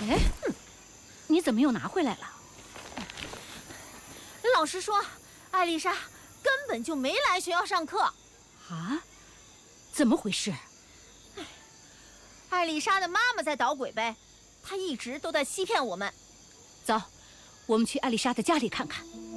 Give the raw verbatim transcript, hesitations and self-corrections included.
哎，你怎么又拿回来了？ 老师说，艾丽莎根本就没来学校上课。 啊？怎么回事？ 艾丽莎的妈妈在捣鬼呗，她一直都在欺骗我们。 走，我们去艾丽莎的家里看看。